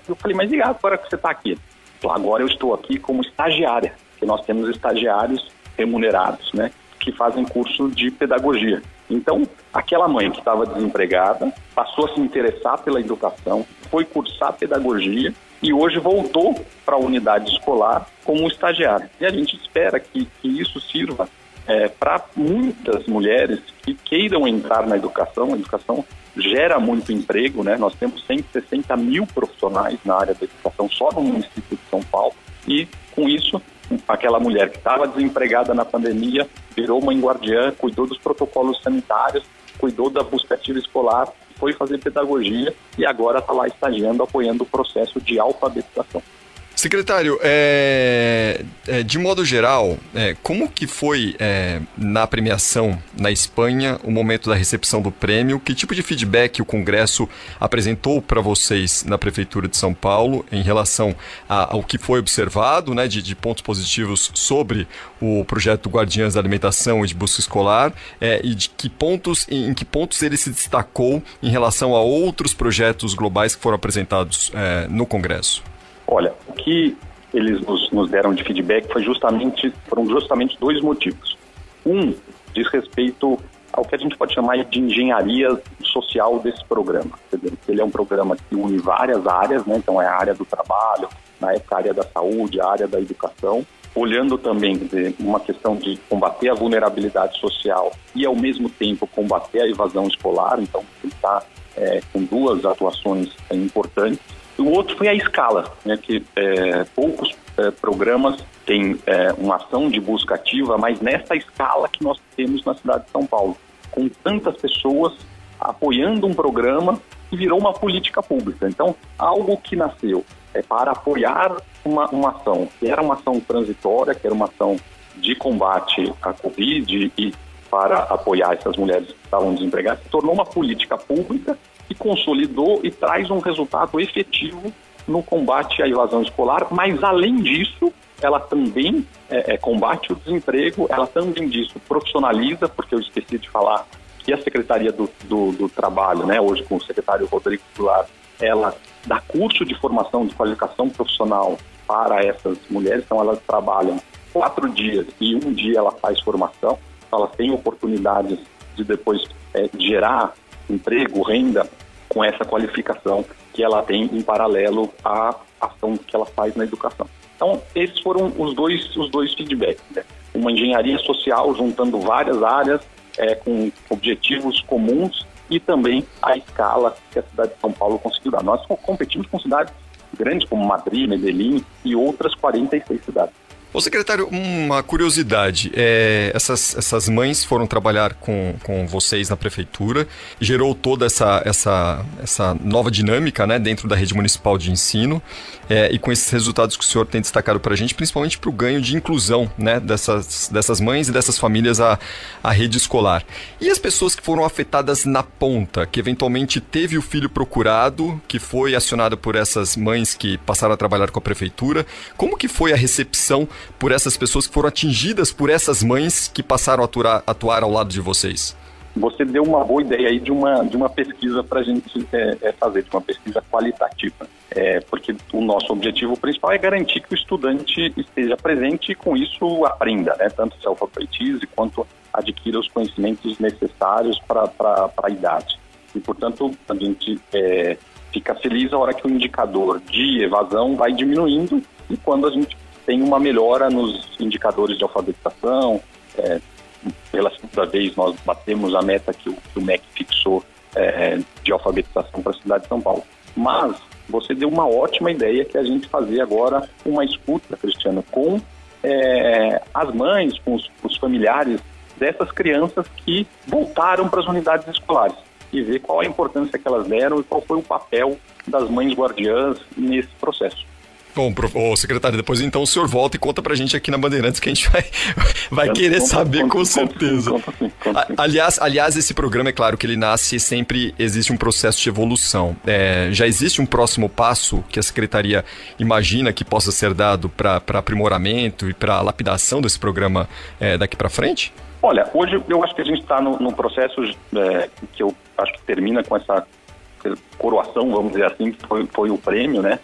Eu falei, mas e agora que você está aqui? Agora eu estou aqui como estagiária, porque nós temos estagiários remunerados, né, que fazem curso de pedagogia. Então, aquela mãe que estava desempregada passou a se interessar pela educação, foi cursar pedagogia e hoje voltou para a unidade escolar como estagiária. E a gente espera que isso sirva para muitas mulheres que queiram entrar na educação. A educação gera muito emprego, né? Nós temos 160 mil profissionais na área da educação só no município de São Paulo e, com isso, aquela mulher que estava desempregada na pandemia virou mãe guardiã, cuidou dos protocolos sanitários, cuidou da busca ativa escolar, foi fazer pedagogia e agora está lá estagiando, apoiando o processo de alfabetização. Secretário, de modo geral, como que foi na premiação na Espanha o momento da recepção do prêmio? Que tipo de feedback o Congresso apresentou para vocês na Prefeitura de São Paulo em relação ao que foi observado, né, de pontos positivos sobre o projeto Guardiãs da Alimentação e de Busca Escolar e em que pontos ele se destacou em relação a outros projetos globais que foram apresentados no Congresso? Olha, o que eles nos deram de feedback foram justamente dois motivos. Um diz respeito ao que a gente pode chamar de engenharia social desse programa. Ele é um programa que une várias áreas, né? Então é a área do trabalho, na época a área da saúde, a área da educação, olhando também uma questão de combater a vulnerabilidade social e ao mesmo tempo combater a evasão escolar. Então ele está com duas atuações importantes. O outro foi a escala, né, que poucos programas têm uma ação de busca ativa, mas nessa escala que nós temos na cidade de São Paulo, com tantas pessoas apoiando um programa que virou uma política pública. Então, algo que nasceu para apoiar uma ação, que era uma ação transitória, que era uma ação de combate à Covid e para apoiar essas mulheres que estavam desempregadas, se tornou uma política pública que consolidou e traz um resultado efetivo no combate à evasão escolar, mas além disso, ela também combate o desemprego, ela também disso profissionaliza, porque eu esqueci de falar que a Secretaria do Trabalho, né, hoje com o secretário Rodrigo Goulart, ela dá curso de formação de qualificação profissional para essas mulheres, então elas trabalham 4 dias e 1 dia ela faz formação, elas têm oportunidades de depois gerar emprego, renda, com essa qualificação que ela tem em paralelo à ação que ela faz na educação. Então, esses foram os dois feedbacks, né? Uma engenharia social juntando várias áreas com objetivos comuns e também a escala que a cidade de São Paulo conseguiu dar. Nós competimos com cidades grandes como Madrid, Medellín e outras 46 cidades. Ô secretário, uma curiosidade, essas mães foram trabalhar com vocês na prefeitura, gerou toda essa nova dinâmica, né, dentro da rede municipal de ensino, e com esses resultados que o senhor tem destacado para a gente, principalmente para o ganho de inclusão, né, dessas mães e dessas famílias à rede escolar. E as pessoas que foram afetadas na ponta, que eventualmente teve o filho procurado, que foi acionado por essas mães que passaram a trabalhar com a prefeitura, como que foi a recepção por essas pessoas que foram atingidas por essas mães que passaram a atuar ao lado de vocês? Você deu uma boa ideia aí de uma pesquisa para a gente fazer, de uma pesquisa qualitativa. Porque o nosso objetivo principal é garantir que o estudante esteja presente e com isso aprenda, né? Tanto se alfabetize quanto adquira os conhecimentos necessários para a idade. E, portanto, a gente fica feliz a hora que o indicador de evasão vai diminuindo e quando a gente tem uma melhora nos indicadores de alfabetização. Pela segunda vez nós batemos a meta que o MEC fixou de alfabetização para a cidade de São Paulo. Mas você deu uma ótima ideia que é a gente fazer agora uma escuta, Cristiano, com as mães, com os familiares dessas crianças que voltaram para as unidades escolares e ver qual a importância que elas deram e qual foi o papel das mães guardiãs nesse processo. Bom, secretário, depois então o senhor volta e conta pra gente aqui na Bandeirantes que a gente vai querer saber com certeza. Conta sim. Aliás, esse programa, é claro que ele nasce, sempre existe um processo de evolução. Já existe um próximo passo que a Secretaria imagina que possa ser dado para aprimoramento e para lapidação desse programa daqui para frente? Olha, hoje eu acho que a gente está no processo que eu acho que termina com essa coroação, vamos dizer assim, que foi o prêmio, né?